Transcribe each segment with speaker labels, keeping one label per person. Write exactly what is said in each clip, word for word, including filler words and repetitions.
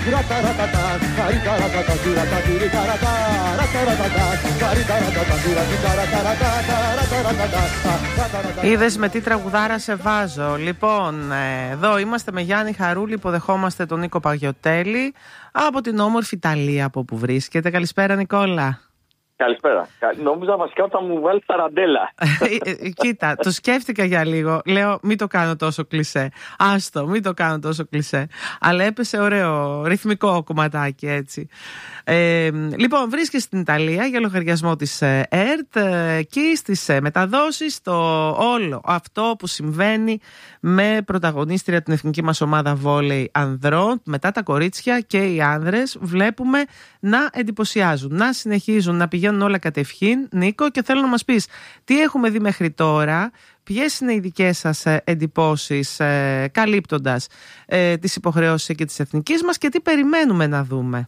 Speaker 1: Είδες με τι τραγουδάρα σε βάζω. Λοιπόν, εδώ είμαστε με Γιάννη Χαρούλη, υποδεχόμαστε τον Νίκο Παγιωτέλη από την όμορφη Ιταλία από όπου βρίσκεται. Καλησπέρα Νικόλα.
Speaker 2: Καλησπέρα. Νόμιζα βασικά ότι θα μου βάλει ταραντέλα.
Speaker 1: Κοίτα, το σκέφτηκα για λίγο. Λέω, μην το κάνω τόσο κλισέ. Άστο, μην το κάνω τόσο κλισέ. Αλλά έπεσε ωραίο ρυθμικό κομματάκι έτσι. Ε, λοιπόν, βρίσκεσαι στην Ιταλία για λογαριασμό της ΕΡΤ. Εκεί στις μεταδόσεις το όλο αυτό που συμβαίνει με πρωταγωνίστρια την εθνική μας ομάδα βόλεϊ ανδρών, μετά τα κορίτσια και οι άνδρες βλέπουμε να εντυπωσιάζουν, να συνεχίζουν να πηγαίνουν όλα κατευχήν. Νίκο, και θέλω να μας πεις τι έχουμε δει μέχρι τώρα, ποιες είναι οι δικές σας εντυπώσεις ε, καλύπτοντας ε, τις υποχρεώσεις και της εθνικής μας και τι περιμένουμε να δούμε.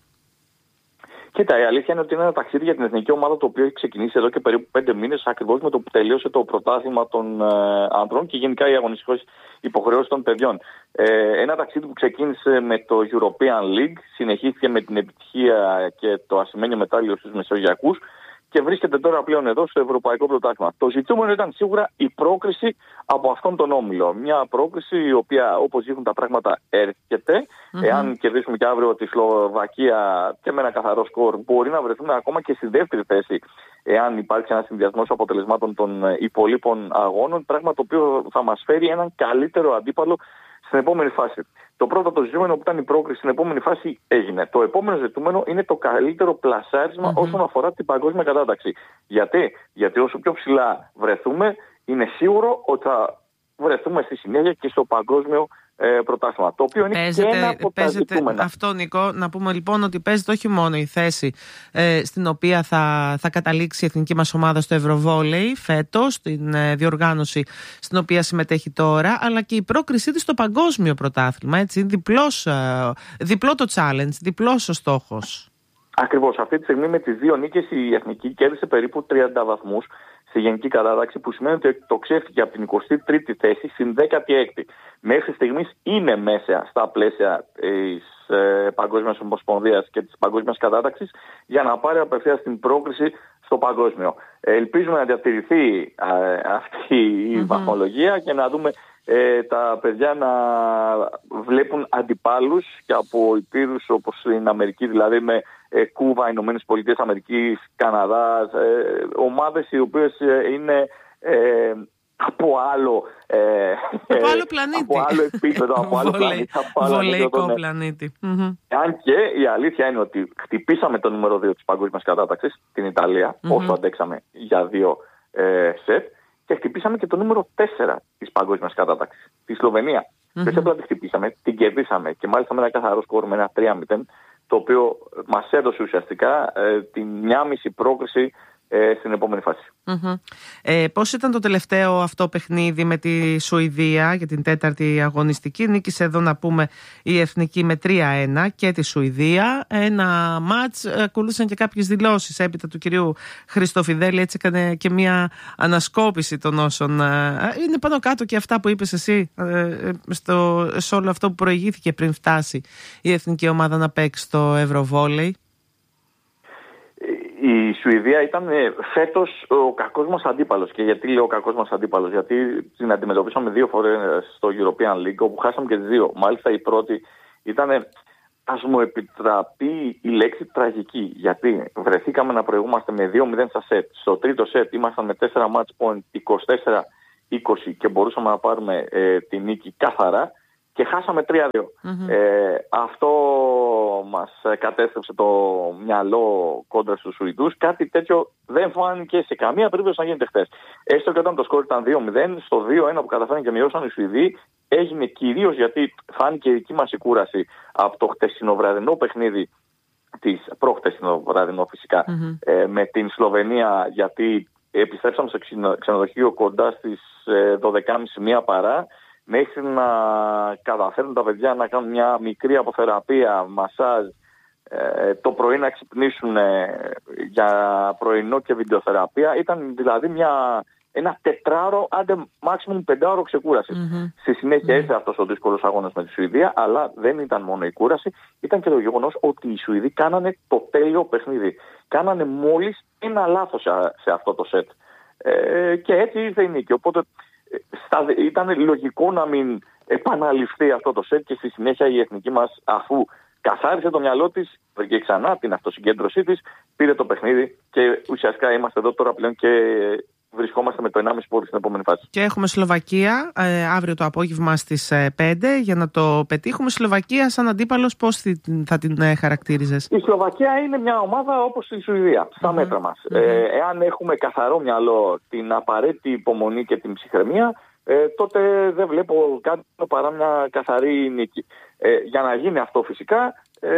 Speaker 2: Κοίτα, η αλήθεια είναι ότι είναι ένα ταξίδι για την εθνική ομάδα το οποίο έχει ξεκινήσει εδώ και περίπου πέντε μήνες, ακριβώς με το που τελείωσε το πρωτάθλημα των ε, ανδρών και γενικά οι αγωνιστικές υποχρεώσεις των παιδιών. Ε, ένα ταξίδι που ξεκίνησε με το European League, συνεχίστηκε με την επιτυχία και το ασημένιο μετάλλιο στους Μεσογειακούς και βρίσκεται τώρα πλέον εδώ στο Ευρωπαϊκό Πρωτάθλημα. Το ζητούμενο ήταν σίγουρα η πρόκριση από αυτόν τον όμιλο. Μια πρόκριση η οποία, όπως δείχνουν τα πράγματα, έρχεται. Mm-hmm. Εάν κερδίσουμε και αύριο τη Σλοβακία και με ένα καθαρό σκορ, μπορεί να βρεθούμε ακόμα και στη δεύτερη θέση, εάν υπάρξει ένα συνδυασμός αποτελεσμάτων των υπολείπων αγώνων. Πράγμα το οποίο θα μας φέρει έναν καλύτερο αντίπαλο στην επόμενη φάση. Το πρώτο το ζητούμενο που ήταν η πρόκριση στην επόμενη φάση έγινε. Το επόμενο ζητούμενο είναι το καλύτερο πλασάρισμα mm-hmm. όσον αφορά την παγκόσμια κατάταξη. Γιατί? Γιατί όσο πιο ψηλά βρεθούμε, είναι σίγουρο ότι θα βρεθούμε στη συνέχεια και στο παγκόσμιο ε, πρωτάθλημα. Το οποίο είναι παίζεται, και ένα από τα ζητούμενα.
Speaker 1: Αυτό, Νικό, να πούμε λοιπόν ότι παίζεται όχι μόνο η θέση ε, στην οποία θα, θα καταλήξει η εθνική μας ομάδα στο Ευρωβόλεϊ φέτος, την ε, διοργάνωση στην οποία συμμετέχει τώρα, αλλά και η πρόκρισή της στο παγκόσμιο πρωτάθλημα. Έτσι, διπλός, ε, διπλό το challenge, διπλός ο στόχος.
Speaker 2: Ακριβώς. Αυτή τη στιγμή με τις δύο νίκες η εθνική κέρδισε περίπου τριάντα βαθμούς στη γενική κατάταξη, που σημαίνει ότι εκτοξεύτηκε από την εικοστή τρίτη θέση στην δέκατη έκτη. Μέχρι στιγμής είναι μέσα στα πλαίσια της ε, Παγκόσμιας Ομοσπονδίας και της Παγκόσμιας Κατάταξης για να πάρει απευθείας την πρόκριση στο παγκόσμιο. Ε, ελπίζουμε να διατηρηθεί ε, αυτή η mm-hmm. βαθμολογία και να δούμε ε, τα παιδιά να βλέπουν αντιπάλους και από υπήρους όπως στην Αμερική, δηλαδή με ε, Κούβα, Ηνωμένες Πολιτείες Αμερικής, Καναδάς, ε, ομάδες οι οποίες ε, είναι ε, από άλλο, ε,
Speaker 1: από άλλο πλανήτη,
Speaker 2: από άλλο επίπεδο, από άλλο πλανήτη,
Speaker 1: βολεϊκό πλανήτη. Mm-hmm.
Speaker 2: Αν και η αλήθεια είναι ότι χτυπήσαμε το νούμερο δύο της παγκόσμιας κατάταξης, την Ιταλία, mm-hmm. όσο αντέξαμε για δύο ε, σετ, και χτυπήσαμε και το νούμερο τέσσερα της παγκόσμιας κατάταξης, τη Σλοβενία. Mm-hmm. Και απλά τη χτυπήσαμε, την κερδίσαμε και μάλιστα με ένα καθαρό σκορ, με ένα τρία μηδέν, το οποίο μας έδωσε ουσιαστικά ε, την μια μισή πρόκριση ε, στην επόμενη φάση.
Speaker 1: Mm-hmm. Ε, πώς ήταν το τελευταίο αυτό παιχνίδι με τη Σουηδία για την τέταρτη αγωνιστική? Νίκησε εδώ να πούμε η εθνική με τρία ένα και τη Σουηδία. Ένα μάτς, ακολούθησαν και κάποιες δηλώσεις έπειτα του κυρίου Χριστοφιδέλη, έτσι έκανε και μια ανασκόπηση των όσων είναι πάνω κάτω και αυτά που είπες εσύ στο, σε όλο αυτό που προηγήθηκε πριν φτάσει η εθνική ομάδα να παίξει στο Ευρωβόλεϊ.
Speaker 2: Η Σουηδία ήταν φέτος ο κακός μας αντίπαλος. Και γιατί λέω ο κακός μας αντίπαλος? Γιατί την αντιμετωπίσαμε δύο φορές στο European League, όπου χάσαμε και τις δύο. Μάλιστα η πρώτη ήταν, ας μου επιτραπεί η λέξη, τραγική. Γιατί βρεθήκαμε να προηγούμαστε με δύο μηδέν στα σετ. Στο τρίτο σετ ήμασταν με τέσσερα match point, είκοσι τέσσερα είκοσι και μπορούσαμε να πάρουμε ε, τη νίκη καθαρά. Και χάσαμε τρία δύο. Mm-hmm. Ε, αυτό μας κατέστρεψε το μυαλό κόντρα στους Σουηδούς. Κάτι τέτοιο δεν φάνηκε σε καμία περίπτωση να γίνεται χθες. Έστω και όταν το σκόρ ήταν δύο μηδέν, στο δύο ένα που καταφέραν και μειώσαν οι Σουηδοί, έγινε κυρίως γιατί φάνηκε η δική μας η κούραση από το χτεσινοβραδινό παιχνίδι, της προχτεσινοβραδινό φυσικά, mm-hmm. ε, με την Σλοβενία, γιατί επιστρέψαμε στο ξενοδοχείο κοντά στις ε, δώδεκα και μισή μία παρά, μέχρι να καταφέρουν τα παιδιά να κάνουν μια μικρή αποθεραπεία, μασάζ, ε, το πρωί να ξυπνήσουν ε, για πρωινό και βιντεοθεραπεία. Ήταν δηλαδή μια ένα τετράωρο, άντε maximum πεντάωρο ξεκούραση. Mm-hmm. Στη συνέχεια ήρθε mm-hmm. αυτός ο δύσκολος αγώνας με τη Σουηδία, αλλά δεν ήταν μόνο η κούραση, ήταν και το γεγονός ότι οι Σουηδοί κάνανε το τέλειο παιχνίδι. Κάνανε μόλις ένα λάθος σε αυτό το σετ. Ε, και έτσι ήρθε η νίκη. Οπότε στα, ήταν λογικό να μην επαναληφθεί αυτό το σετ και στη συνέχεια η εθνική μας, αφού καθάρισε το μυαλό της, βρήκε ξανά την αυτοσυγκέντρωσή της, πήρε το παιχνίδι και ουσιαστικά είμαστε εδώ τώρα πλέον και βρισκόμαστε με το ενάμιση πόδι στην επόμενη φάση.
Speaker 1: Και έχουμε Σλοβακία ε, αύριο το απόγευμα στις ε, πέντε για να το πετύχουμε. Σλοβακία σαν αντίπαλος πώς θα την ε, χαρακτήριζες?
Speaker 2: Η Σλοβακία είναι μια ομάδα όπως η Σουηδία, στα mm-hmm. μέτρα μας. Mm-hmm. Ε, εάν έχουμε καθαρό μυαλό, την απαραίτητη υπομονή και την ψυχραιμία, ε, τότε δεν βλέπω κάτι παρά μια καθαρή νίκη. Ε, για να γίνει αυτό φυσικά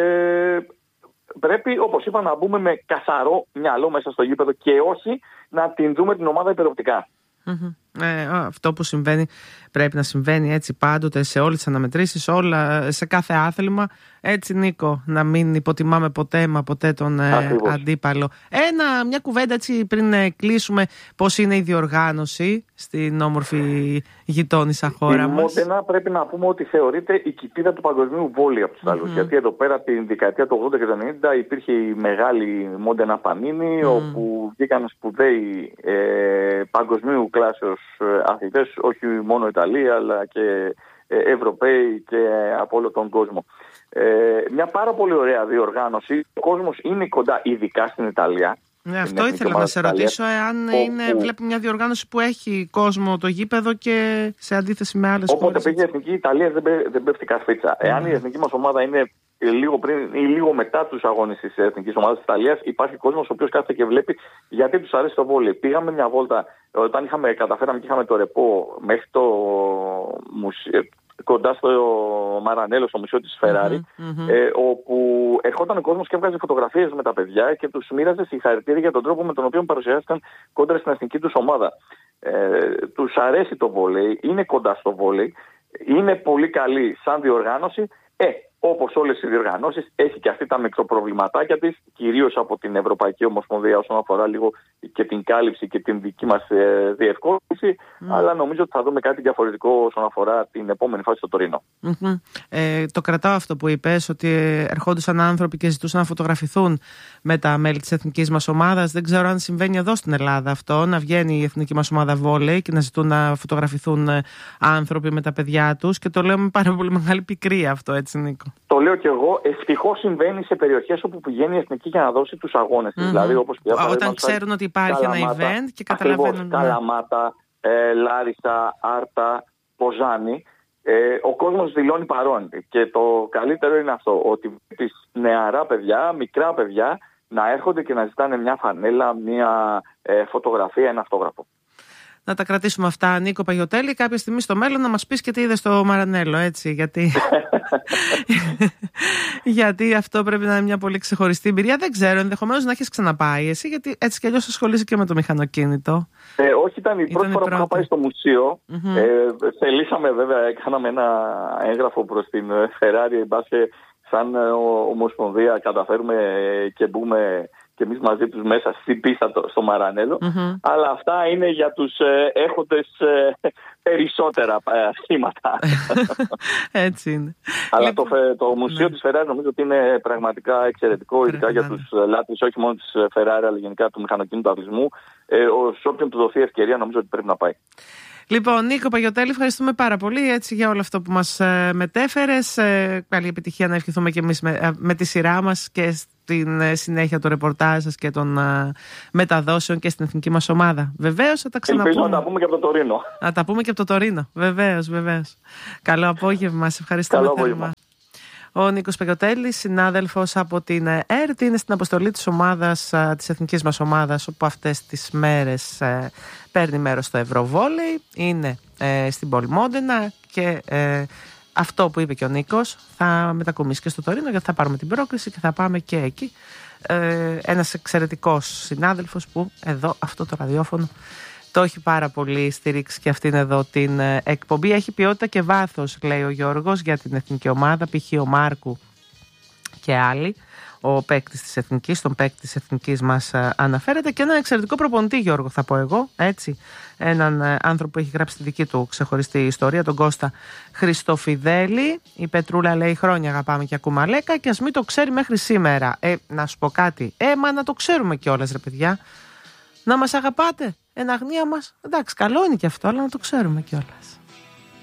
Speaker 2: ε, πρέπει, όπως είπα, να μπούμε με καθαρό μυαλό μέσα στο γήπεδο και όχι να την δούμε την ομάδα υπεροπτικά.
Speaker 1: Mm-hmm. Ε, αυτό που συμβαίνει πρέπει να συμβαίνει έτσι πάντοτε σε όλες τις αναμετρήσεις, όλα, σε κάθε άθλημα. Έτσι, Νίκο, να μην υποτιμάμε ποτέ μα ποτέ τον ε, αντίπαλο. Ένα, μια κουβέντα έτσι πριν ε, κλείσουμε, πώς είναι η διοργάνωση στην όμορφη γειτόνισσα χώρα
Speaker 2: η
Speaker 1: μας?
Speaker 2: Η Μόντενα πρέπει να πούμε ότι θεωρείται η κοιτίδα του παγκοσμίου βόλεϊ από τους Ιταλούς. Mm-hmm. Γιατί εδώ πέρα την δεκαετία του ογδόντα και του ενενήντα υπήρχε η μεγάλη Μόντενα Πανίνη, mm. όπου βγήκαν σπουδαίοι ε, παγκοσμίου κλάσεως αθλητές, όχι μόνο Ιταλοί αλλά και Ευρωπαίοι και από όλο τον κόσμο. Ε, μια πάρα πολύ ωραία διοργάνωση. Ο κόσμος είναι κοντά, ειδικά στην Ιταλία.
Speaker 1: Ναι, αυτό ήθελα να σε ρωτήσω, εάν όπου... είναι, βλέπει μια διοργάνωση που έχει κόσμο το γήπεδο και σε αντίθεση με άλλες χώρες.
Speaker 2: Όποτε πήγε η Εθνική Ιταλία δεν, δεν πέφτει κασφίτσα. Mm. Εάν η εθνική μας ομάδα είναι λίγο πριν ή λίγο μετά τους αγώνες της εθνικής ομάδας της Ιταλίας, υπάρχει κόσμος ο οποίος κάθεται και βλέπει γιατί τους αρέσει το βόλεϊ. Πήγαμε μια βόλτα όταν είχαμε, καταφέραμε και είχαμε το ρεπό μέχρι το μουσείο, κοντά στο Μαρανέλο, στο μουσείο της Φεράρι, mm-hmm. ε, όπου ερχόταν ο κόσμος και έβγαζε φωτογραφίες με τα παιδιά και τους μοίραζε συγχαρητήρια για τον τρόπο με τον οποίο παρουσιάστηκαν κόντρα στην εθνική τους ομάδα. Ε, τους αρέσει το βόλεϊ, είναι κοντά στο βόλεϊ, είναι πολύ καλή σαν διοργάνωση. Ε, όπως όλες οι διοργανώσεις, έχει και αυτή τα μικροπροβληματάκια της, κυρίως από την Ευρωπαϊκή Ομοσπονδία όσον αφορά λίγο και την κάλυψη και την δική μας ε, διευκόλυνση, mm. αλλά νομίζω ότι θα δούμε κάτι διαφορετικό όσον αφορά την επόμενη φάση στο Τωρίνο.
Speaker 1: Mm-hmm. Ε, το κρατάω αυτό που είπες, ότι ερχόντουσαν άνθρωποι και ζητούσαν να φωτογραφηθούν με τα μέλη της εθνικής μας ομάδας. Δεν ξέρω αν συμβαίνει εδώ στην Ελλάδα αυτό, να βγαίνει η εθνική μας ομάδα βόλεϊ και να ζητούν να φωτογραφηθούν άνθρωποι με τα παιδιά τους, και το λέω με πάρα πολύ μεγάλη πικρία αυτό, έτσι, Νίκο?
Speaker 2: Το λέω και εγώ, ευτυχώς συμβαίνει σε περιοχές όπου πηγαίνει η εθνική για να δώσει τους αγώνες της. Mm-hmm. Δηλαδή, όπως πια,
Speaker 1: όταν ξέρουν ότι υπάρχει Καλαμάτα, ένα event και καταλαβαίνουν.
Speaker 2: Ακριβώς, Καλαμάτα, ε, Λάρισα, Άρτα, Ποζάνη. Ε, ο κόσμος δηλώνει παρόν. Και το καλύτερο είναι αυτό, ότι τις νεαρά παιδιά, μικρά παιδιά, να έρχονται και να ζητάνε μια φανέλα, μια ε, φωτογραφία, ένα αυτόγραφο.
Speaker 1: Να τα κρατήσουμε αυτά, Νίκο Παγιωτέλη, κάποια στιγμή στο μέλλον να μας πεις και τι είδες στο Μαρανέλο, έτσι, γιατί... γιατί αυτό πρέπει να είναι μια πολύ ξεχωριστή εμπειρία. Δεν ξέρω, ενδεχομένως να έχεις ξαναπάει εσύ, γιατί έτσι κι αλλιώς ασχολείσαι και με το μηχανοκίνητο.
Speaker 2: Ε, όχι, ήταν η ήταν πρώτη φορά πρώτη. που είχα πάει στο μουσείο. Mm-hmm. Ε, θελήσαμε βέβαια, κάναμε ένα έγγραφο προς την Ferrari, μπάσκετ, σαν Ομοσπονδία καταφέρουμε και μπούμε και εμείς μαζί τους μέσα στην πίστα στο Μαρανέλο. Mm-hmm. Αλλά αυτά είναι για τους ε, έχοντες ε, περισσότερα χρήματα.
Speaker 1: Έτσι είναι.
Speaker 2: Αλλά λοιπόν, το, το μουσείο ναι. της Ferrari νομίζω ότι είναι πραγματικά εξαιρετικό, ειδικά για τους λάτρεις όχι μόνο της Ferrari αλλά γενικά του μηχανοκίνητου αθλητισμού. Ε, σε όποιον του δοθεί ευκαιρία νομίζω ότι πρέπει να πάει.
Speaker 1: Λοιπόν, Νίκο Παγιωτέλη, ευχαριστούμε πάρα πολύ έτσι, για όλο αυτό που μας ε, μετέφερες. Ε, καλή επιτυχία να ευχηθούμε και εμείς με, ε, με τη σειρά μας και στην ε, συνέχεια του ρεπορτάζ σας και των ε, μεταδόσεων και στην εθνική μας ομάδα. Βεβαίως θα τα ξαναπούμε.
Speaker 2: Ελπίζω να τα πούμε και από το Τωρίνο.
Speaker 1: Να τα πούμε και από το Τωρίνο. Βεβαίως, βεβαίως. Καλό απόγευμα. Σε ευχαριστούμε θερμά. Ο Νίκος Παγιωτέλης, συνάδελφος από την ΕΡΤ, είναι στην αποστολή της ομάδας, της εθνικής μας ομάδας, όπου αυτές τις μέρες ε, παίρνει μέρος στο Ευρωβόλεϊ. Είναι ε, στην πόλη Μόντενα και ε, αυτό που είπε και ο Νίκος θα μετακομίσει και στο Τωρίνο, γιατί θα πάρουμε την πρόκριση και θα πάμε και εκεί. Ε, ένας εξαιρετικός συνάδελφος που εδώ αυτό το ραδιόφωνο το έχει πάρα πολύ στηρίξει και αυτήν εδώ την εκπομπή. Έχει ποιότητα και βάθος, λέει ο Γιώργος, για την εθνική ομάδα. Π.χ. ο Μάρκου και άλλοι. Ο παίκτης της Εθνικής, τον παίκτη της Εθνικής μας αναφέρεται, και έναν εξαιρετικό προπονητή, Γιώργο, θα πω εγώ, έτσι. Έναν άνθρωπο που έχει γράψει τη δική του ξεχωριστή ιστορία, τον Κώστα Χριστοφιδέλη. Η Πετρούλα λέει: χρόνια αγαπάμε και ακούμε Αλέκα, και ας μην το ξέρει μέχρι σήμερα. Ε, να σου πω κάτι. Ε, μα να το ξέρουμε κιόλας, ρε παιδιά. Να μας αγαπάτε, εν αγνία μας. Εντάξει, καλό είναι και αυτό, αλλά να το ξέρουμε κιόλας.